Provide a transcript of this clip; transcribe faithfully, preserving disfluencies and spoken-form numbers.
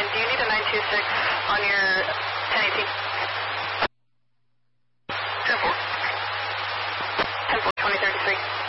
do you need a nine two six on your ten eighteen? ten four. ten four, twenty thirty-three.